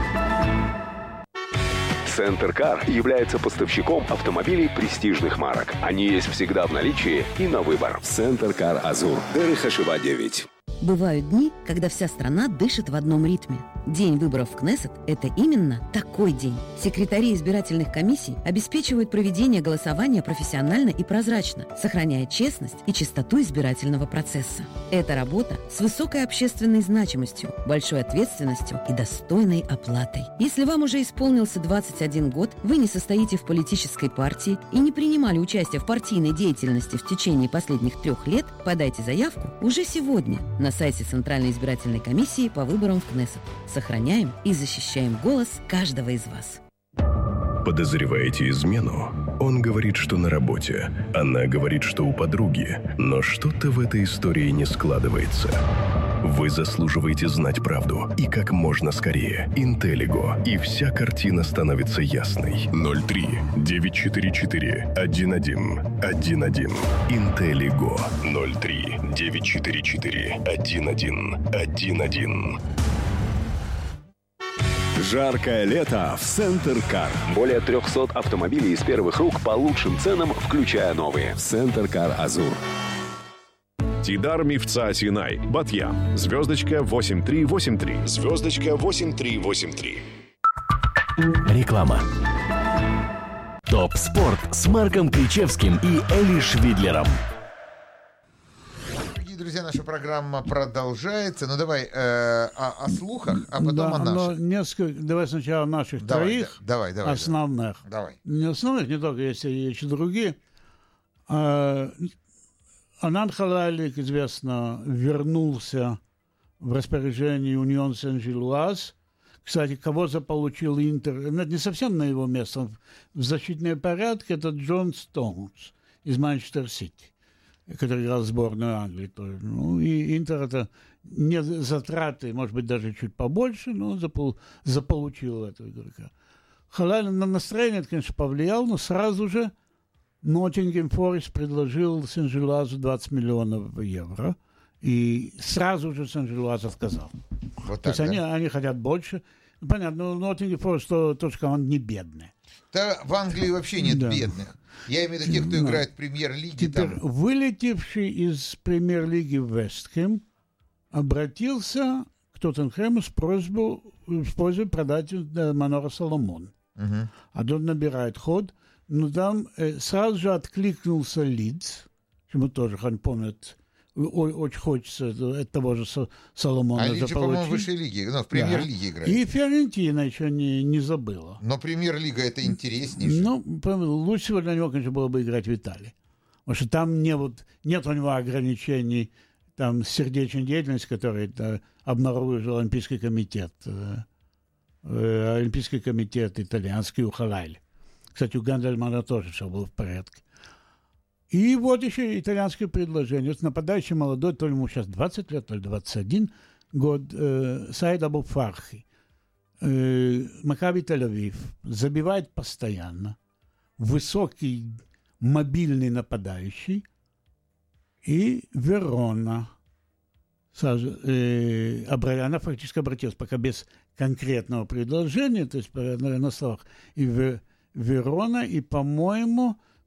Центр Кар является поставщиком автомобилей престижных марок. Они есть всегда в наличии и на выбор. Центр Кар Азур. Дерихашева девять. Бывают дни, когда вся страна дышит в одном ритме. День выборов в Кнессет – это именно такой день. Секретари избирательных комиссий обеспечивают проведение голосования профессионально и прозрачно, сохраняя честность и чистоту избирательного процесса. Это работа с высокой общественной значимостью, большой ответственностью и достойной оплатой. Если вам уже исполнился двадцать один год, вы не состоите в политической партии и не принимали участие в партийной деятельности в течение последних трех лет, подайте заявку уже сегодня на сайте Центральной избирательной комиссии по выборам в Кнессет. Сохраняем и защищаем голос каждого из вас. Подозреваете измену? Он говорит, что на работе. Она говорит, что у подруги. Но что-то в этой истории не складывается. Вы заслуживаете знать правду. И как можно скорее. Интеллиго. И вся картина становится ясной. ноль три девять четыре четыре один один один один. Интеллиго. ноль три девять четыре четыре один один один один. Жаркое лето в Центр Кар. Более трехсот автомобилей из первых рук по лучшим ценам, включая новые. Центр Кар Азур. Тидар Мифца Синай, Батьям. Звездочка восемь три восемь три. Звездочка восемь три восемь три. Реклама. ТОП Спорт с Марком Кричевским и Эли Швидлером. Друзья, наша программа продолжается. Ну, давай э, о, о слухах, а потом да, о наших. Несколько, давай сначала наших давай, троих да, давай, давай, основных. Давай. Не основных, не только, есть еще другие. А, Анан Халали, как известно, вернулся в распоряжение Унион Сен-Жилуаз. Кстати, кого заполучил Интер, это не совсем на его место, в защитном порядке, это Джон Стоунс из Манчестер-Сити, который играл в сборную Англии тоже. Ну, и Интер это не затраты, может быть, даже чуть побольше, но он запол, заполучил этого игрока. Халали на настроение, это, конечно, повлиял, но сразу же Ноттингем Форест предложил Сен-Жилуазу двадцать миллионов евро, и сразу же Сен-Жилуаз отказал. Вот так, То есть да? они, они хотят больше. Ну, понятно, но Ноттингем Форест тоже команда не бедная. Да, в Англии вообще нет да. бедных. Я имею в виду тех, кто да. играет в премьер-лиге. Теперь Там... вылетевший из премьер-лиги Вестхэм обратился к Тоттенхэму с просьбой, с просьбой продать Манора Соломон. Угу. А тот набирает ход. Но там э, сразу же откликнулся Лидс, чему тоже, хан помнит, очень хочется от того же Соломона а заполучить. А по-моему, в высшей лиге, ну, в премьер-лиге да. играет. И Фиорентина еще не, не забыла. Но премьер-лига это интереснейшее. Ну, лучше всего для него, конечно, было бы играть в Италии. Потому что там не, вот, нет у него ограничений там, сердечной деятельности, которые да, обнаружил Олимпийский комитет. Э, э, Олимпийский комитет итальянский у Халайли. Кстати, у Гандельмана тоже все было в порядке. И вот еще итальянское предложение. Вот нападающий молодой, то ли ему сейчас двадцать лет, то ли двадцать один год, э, Саид Абу-Фархи. Э, Макаби Тель-Авив забивает постоянно. Высокий, мобильный нападающий. И Верона. Сразу, э, она фактически обратилась, пока без конкретного предложения, то есть на, на словах. И в Верона, и, по-моему,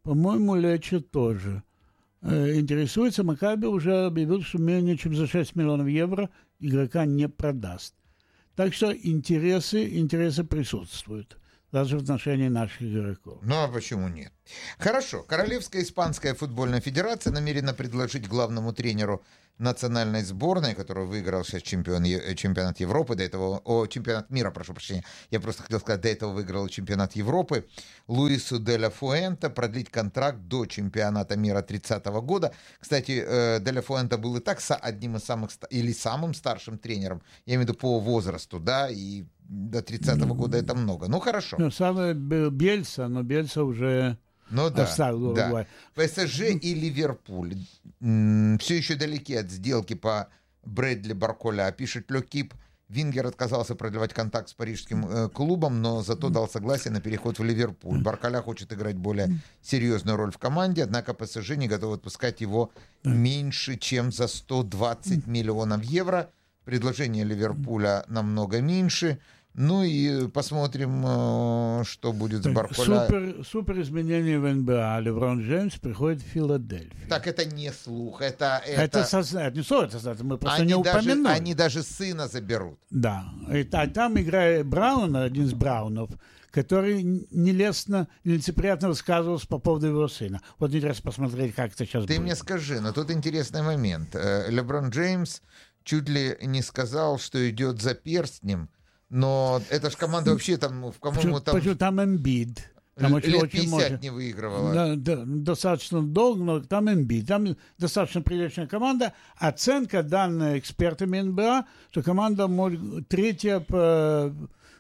По-моему, Лечо тоже. Интересуется, Макаби уже объявил, что менее чем за шесть миллионов евро игрока не продаст. Так что интересы, интересы присутствуют. Даже в отношении наших игроков. Ну, а почему нет? Хорошо. Королевская испанская футбольная федерация намерена предложить главному тренеру национальной сборной, который выиграл сейчас чемпион, чемпионат Европы, до этого, о, чемпионат мира, прошу прощения, я просто хотел сказать, до этого выиграл чемпионат Европы, Луису де ла Фуэнте продлить контракт до чемпионата мира тридцатого года. Кстати, де ла Фуэнте был и так одним из самых, или самым старшим тренером, я имею в виду по возрасту, да, и до тридцатого года это много. Ну, хорошо. Ну, самое Бельса, но Бельса уже... Ну да, да. ПСЖ и Ливерпуль м- все еще далеки от сделки по Брэдли Барколя. Пишет Ле Кип, Вингер отказался продлевать контакт с парижским э, клубом, но зато дал согласие на переход в Ливерпуль. Барколя хочет играть более серьезную роль в команде, однако ПСЖ не готов отпускать его меньше, чем за сто двадцать миллионов евро. Предложение Ливерпуля намного меньше. Ну и посмотрим, что будет с Барколя. Супер, супер изменения в эн бэ а. Леброн Джеймс приходит в Филадельфию. Так это не слух, это... Это, это... сознание, не что это, мы просто они не даже, упомянули. Они даже сына заберут. Да, и, а там играет Браун, один из Браунов, который нелестно, нелицеприятно высказывался по поводу его сына. Вот интересно посмотреть, как это сейчас Ты будет. мне скажи, но тут интересный момент. Леброн Джеймс чуть ли не сказал, что идет за перстнем, но эта же команда вообще там, по-моему, там... Почему там Эмбид? Там очень, лет очень пятьдесят может... не выигрывала. Да, да, достаточно долго, но там Эмбид. Там достаточно приличная команда. Оценка, данная экспертами эн бэ а, что команда может, третья по,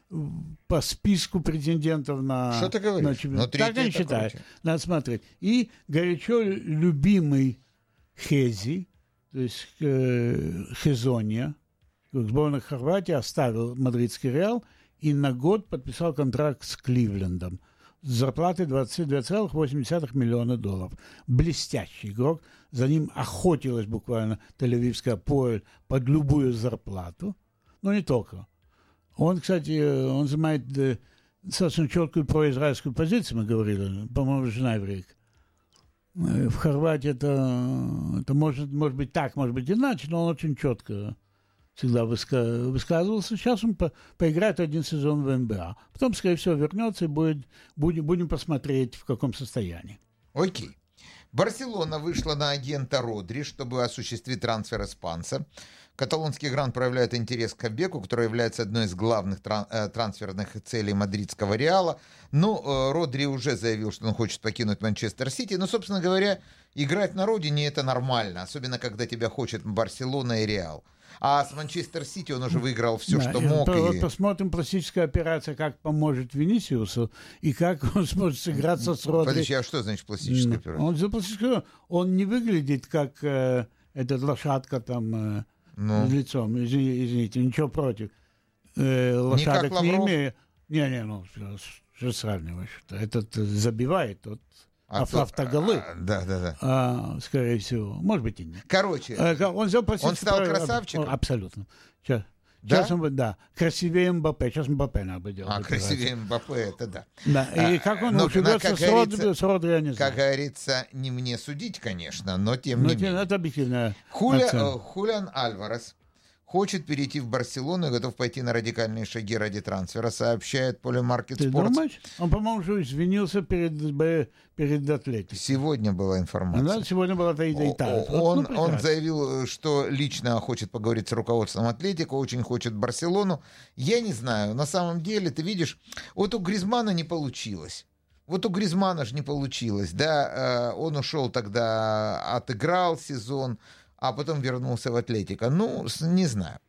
по списку претендентов на... Что ты говоришь? На чемпионат. Но третья так они считают. круче. Надо смотреть. И горячо любимый Хези, то есть э, Хезония, сборная Хорватии, оставил мадридский Реал и на год подписал контракт с Кливлендом с зарплатой двадцать два целых восемь десятых миллиона долларов. Блестящий игрок. За ним охотилась буквально Тель-Авивская Апоэль под любую зарплату. Но не только. Он, кстати, он занимает достаточно четкую произраильскую позицию, мы говорили, по-моему, жена еврейка. В Хорватии это, это может, может быть так, может быть иначе, но он очень четко всегда выска- высказывался. Сейчас он по- поиграет один сезон в эн бэ а. Потом, скорее всего, вернется и будет, будем, будем посмотреть, в каком состоянии. Окей. Барселона вышла на агента Родри, чтобы осуществить трансфер испанца. Каталонский грант проявляет интерес к Кабеку, который является одной из главных тран- э, трансферных целей мадридского Реала. Ну, э, Родри уже заявил, что он хочет покинуть Манчестер Сити. Но, собственно говоря, играть на родине — это нормально, особенно когда тебя хочет Барселона и Реал. А с Манчестер Сити он уже выиграл все, Да, что и мог. по- И... Посмотрим пластическая операция, как поможет Винисиусу и как он сможет сыграться с Родри. Подожди, а что значит пластическая операция? Он, за пластическую- он не выглядит как э, этот лошадка там э, Ну. с лицом. Извини- Извините, ничего против. Э, лошадок как не Лавров? имею. Не-не, ну, что, что сравниваешь-то? Этот э, забивает, тот А ав- то- автоголы. а, Да, да, да. А, скорее всего. Может быть и нет. Короче, Э, Он, взял пластическую он стал операцию. красавчиком? О, абсолютно. Сейчас, Да? сейчас он будет, да. Красивее Мбаппе. Сейчас Мбаппе надо бы делать. а операцию. красивее Мбаппе, это да. Да. И А, как он но, уживется как с Родри, говорится- с Родри, я не знаю. Как говорится, не мне судить, конечно, но тем Ну, не это, менее. это объективная Хуля, оценка. э, Хулиан Альварес хочет перейти в Барселону и готов пойти на радикальные шаги ради трансфера, сообщает Polymarket Ты Sports. думаешь? Он, по-моему, уже извинился перед, Б- перед Атлетикой. Сегодня была информация. Да, сегодня была та и О- та. о- Вот, Он, ну, он прекрасно. заявил, что лично хочет поговорить с руководством Атлетико, очень хочет Барселону. Я не знаю, на самом деле, ты видишь, вот у Гризмана не получилось. Вот у Гризмана же не получилось, да, э, он ушел тогда, отыграл сезон, а потом вернулся в Атлетико. Ну, с- не знаю.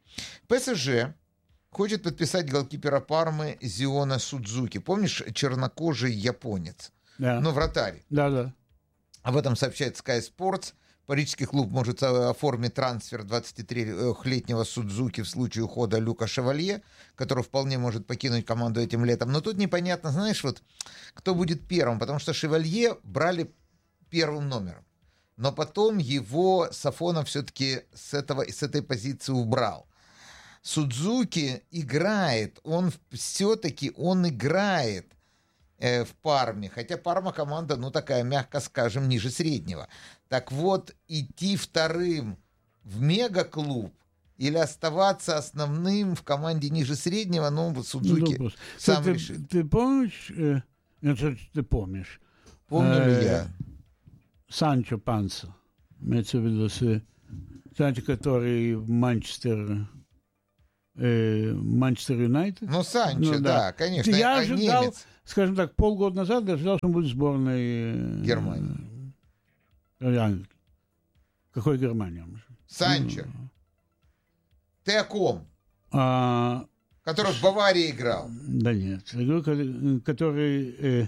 ПСЖ хочет подписать голкипера Пармы Зиона Судзуки. Помнишь, чернокожий японец? Да. Ну, вратарь. Да, да. Об этом сообщает Sky Sports. Парижский клуб может э, оформить трансфер двадцатитрёхлетнего Судзуки в случае ухода Люка Шевалье, который вполне может покинуть команду этим летом. Но тут непонятно, знаешь, вот кто будет первым, потому что Шевалье брали первым номером. Но потом его Сафонов все-таки с, этого, с этой позиции убрал. Судзуки играет, он все-таки он играет. э, в Парме. Хотя Парма команда, ну, такая, мягко скажем, ниже среднего. Так вот, идти вторым в мегаклуб или оставаться основным в команде ниже среднего, ну, Судзуки ну, сам ты, решит. Ты помнишь, э, это ты помнишь? Помню ли э, я? Санчо Панса. Имеется в виду, Санчо, который в Манчестер... Манчестер Юнайтед. Ну, Санчо, ну, да. да, конечно. Я а ожидал, немец. скажем так, полгода назад я ожидал, что он будет в сборной Германии. Англии. Какой Германии? Санчо. Ну, ты о ком? А... Который в Баварии играл. Да нет. Который э,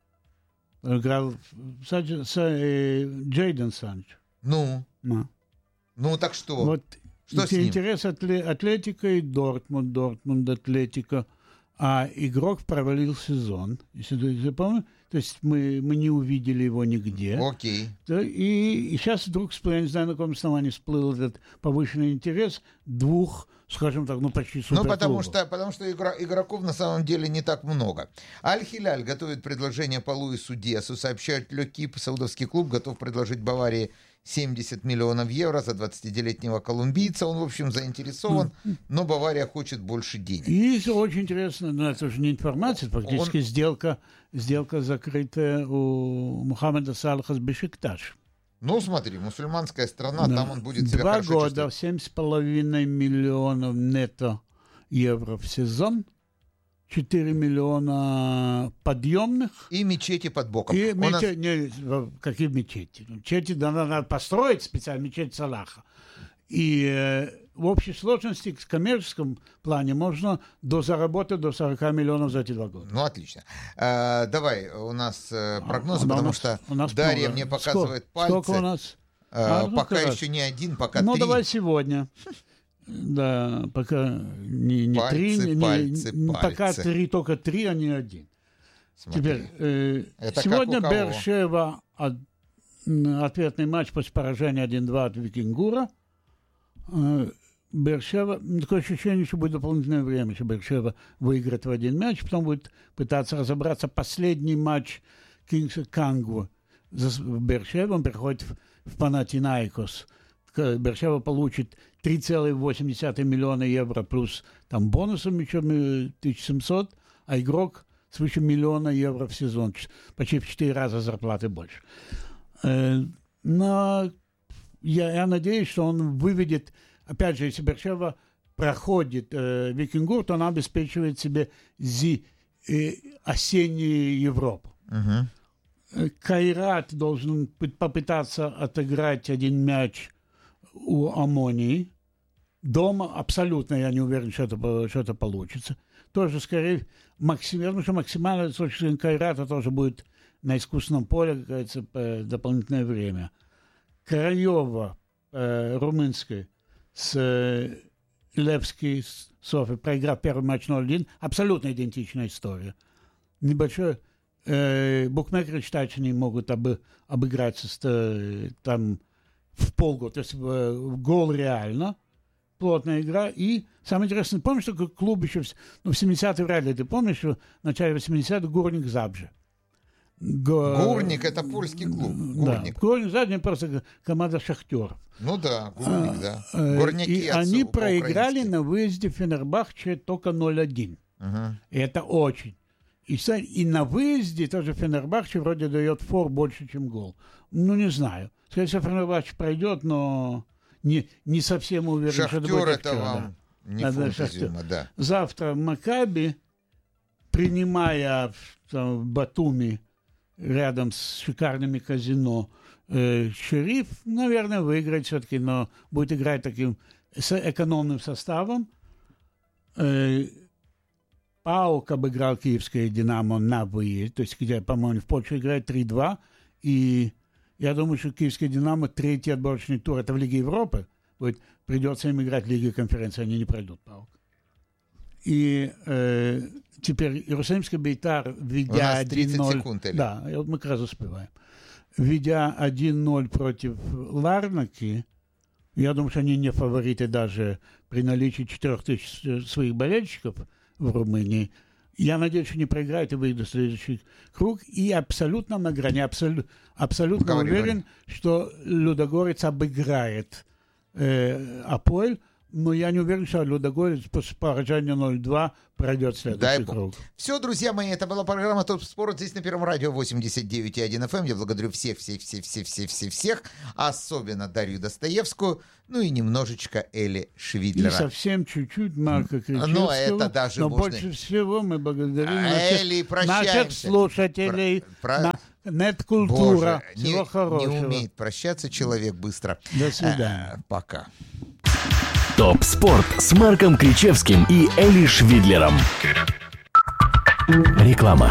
играл Санчо, Са, э, Джейден Санчо. Ну? Ну. Ну, так что? Вот. Что с ним? Интерес Атлетика и Дортмунд, Дортмунд, Атлетика. А игрок провалил сезон. Если ты помнишь, то есть мы, мы не увидели его нигде. Окей. Да, и, и сейчас вдруг, я не знаю, на каком основании всплыл этот повышенный интерес двух, скажем так, ну почти суперклубов. Ну, потому что, потому что игра, игроков на самом деле не так много. Аль-Хиляль готовит предложение по Луису Диасу. Сообщают Лекип, саудовский клуб готов предложить Баварии семьдесят миллионов евро за двадцатидевятилетнего колумбийца. Он, в общем, заинтересован, но Бавария хочет больше денег. И очень интересно, но это уже не информация, фактически Он... сделка, сделка закрытая у Мухаммеда Салаха с Бешикташ. Ну, смотри, мусульманская страна, да. Там он будет себя Два хорошо года, чувствовать. семь с половиной миллионов нетто евро в сезон. четыре миллиона подъемных. И мечети под боком. И нас... мечети, не, какие мечети? Мечети да, надо построить специально, мечеть Салаха. И э, в общей сложности, в коммерческом плане, можно до заработать до сорок миллионов за эти два года. Ну, отлично. А, давай, у нас э, прогнозы, а, потому нас, что у нас Дарья много. мне показывает Сколько, пальцы. Сколько у нас? А, а, пока еще не один, пока ну, три. Ну, давай сегодня. Да, пока не, не пальцы, три, не, пальцы, не, пальцы. Пока три, только три, а не один. Смотри. Теперь, э, Это сегодня Беэр-Шева от, ответный матч после поражения один-два от Викингура. Э, Беэр-Шева, такое ощущение, что будет дополнительное время, что Беэр-Шева выиграет в один мяч, потом будет пытаться разобраться. Последний матч Кингса Кангу в Беэр-Шеве, он приходит в, в Панатинаикос. Беэр-Шева получит три целых восемь десятых миллиона евро плюс там бонусом еще тысяча семьсот, а игрок свыше миллиона евро в сезон, почти в четыре раза зарплаты больше. Но я, я надеюсь, что он выведет, опять же, если Беэр-Шева проходит э, Викингур, то он обеспечивает себе зи, э, осеннюю Европу. Uh-huh. Кайрат должен попытаться отыграть один мяч у Омонии. Дома абсолютно я не уверен, что это, что это получится. Тоже, скорее, максимально, что максимально с точки зрения Кайрата тоже будет на искусственном поле, как говорится, дополнительное время. Краева, э, румынской, с э, Левский, с Софи, проиграв первый матч ноль один, абсолютно идентичная история. Небольшой э, букмекеры считают, что они могут об, обыграться с, там в полгода. То есть э, гол реально, плотная игра. И самое интересное, помнишь, что клуб еще в, ну, в семидесятые вряд ли, ты помнишь, что в начале восьмидесятых Гурник Забже. Го... Гурник — это польский клуб. Гурник. Да, Гурник Забже просто команда Шахтер. Ну да, Гурник, да. А, Горняки и они проиграли на выезде в Фенербахче только ноль один. Uh-huh. И это очень. И, и на выезде тоже Фенербахче вроде дает фор больше, чем гол. Ну, не знаю. Скорее всего, Фенербахче пройдет, но не, не совсем уверен, Шахтер что это будет это вам да. не да, фунт изюма, да. Завтра Макаби, принимая там, в Батуми рядом с шикарными казино э, Шериф, наверное, выиграет все-таки, но будет играть таким с экономным составом. Э, ПАОК обыграл киевское «Динамо» на выезде, то есть, где, по-моему, в Польше играет три-два, и я думаю, что киевское «Динамо» третий отборочный тур, это в Лиге Европы, будет, придется им играть в Лиге конференции, они не пройдут ПАОК. И э, теперь Иерусалимский Бейтар, ведя один ноль... Да, мы как раз успеваем. Ведя один ноль против Ларнаки, я думаю, что они не фавориты даже при наличии четырех тысяч своих болельщиков в Румынии, Я надеюсь, что не проиграет и выйдет в следующий круг. И абсолютно на грани, абсолют, абсолютно Говори, уверен, говори. что Лудогорец обыграет э, Апоэль. Но я не уверен, что Лудогорец после поражения ноль два пройдет следующий Дай круг. Все, друзья мои, это была программа «Топ Спорт» здесь на Первом радио восемьдесят девять и один эф эм. Я благодарю всех, всех, всех, всех, всех, всех, всех, особенно Дарью Достоевскую, ну и немножечко Эли Швидлера. И совсем чуть-чуть Марка Кричевского. Но это даже Но можно... больше всего мы благодарим Эли, наших, наших слушателей. Про... На... Нет-культура. Боже, Всего не, хорошего. не умеет прощаться человек быстро. До свидания. А, пока. ТОП Спорт с Марком Кричевским и Эли Швидлером. Реклама.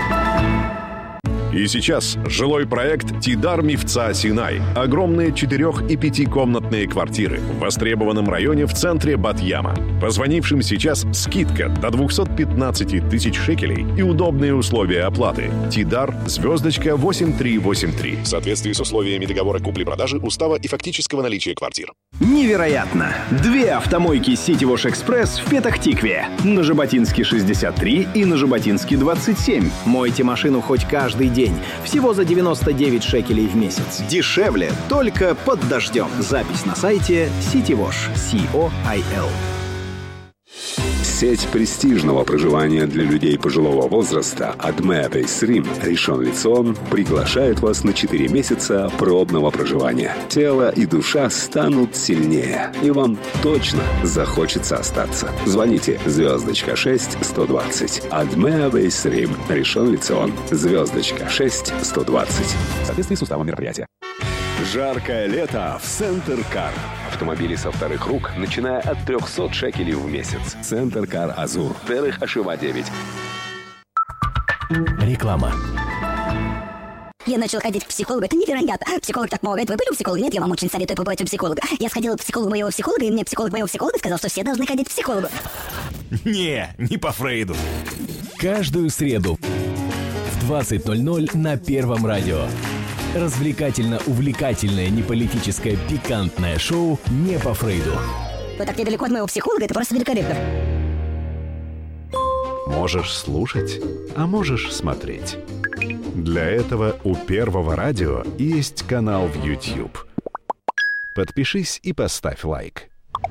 И сейчас жилой проект «Тидар Мифца Синай». Огромные четырех- и пятикомнатные квартиры в востребованном районе в центре Бат-Яма. Позвонившим сейчас скидка до двести пятнадцать тысяч шекелей и удобные условия оплаты. «Тидар» звездочка восемь три восемь три. В соответствии с условиями договора купли-продажи, устава и фактического наличия квартир. Невероятно! Две автомойки City Wash Express в Петах-Тикве. На Жаботинске шестьдесят три и на Жаботинске двадцать семь. Мойте машину хоть каждый день. Всего за девяносто девять шекелей в месяц. Дешевле только под дождем. Запись на сайте City Wash. си о ай эл. Сеть престижного проживания для людей пожилого возраста Adme Base Rim Ришон Лицион приглашает вас на четыре месяца пробного проживания. Тело и душа станут сильнее, и вам точно захочется остаться. Звоните звездочка шесть сто двадцать. Adme Base Rim Ришон Лицион. Звездочка шесть сто двадцать. В соответствии с уставом мероприятия. Жаркое лето в Центр Кар. Автомобили со вторых рук, начиная от триста шекелей в месяц. Центр Кар Азур. Дерих Ашива девять. Реклама. Я начал ходить к психологу. Это невероятно. Психолог так помогает. Вы были у психолога? Нет, я вам очень советую побывать у психолога. Я сходила к психологу моего психолога, и мне психолог моего психолога сказал, что все должны ходить к психологу. Не, не по Фрейду. Каждую среду в двадцать ноль ноль на Первом радио. Развлекательно-увлекательное, неполитическое, пикантное шоу «Не по Фрейду». Вы так недалеко от моего психолога, это просто великолепно. Можешь слушать, а можешь смотреть. Для этого у Первого радио есть канал в YouTube. Подпишись и поставь лайк.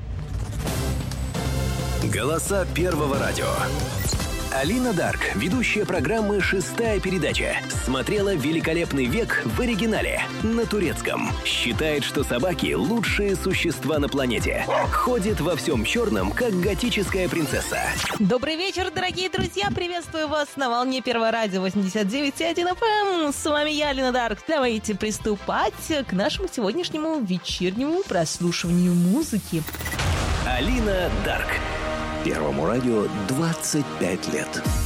Голоса Первого радио. Алина Дарк, ведущая программы «Шестая передача», смотрела «Великолепный век» в оригинале на турецком. Считает, что собаки – лучшие существа на планете. Ходит во всем черном, как готическая принцесса. Добрый вечер, дорогие друзья! Приветствую вас на волне Первого радио восемьдесят девять и один эф эм. С вами я, Алина Дарк. Давайте приступать к нашему сегодняшнему вечернему прослушиванию музыки. Алина Дарк. Первому радио двадцать пять лет.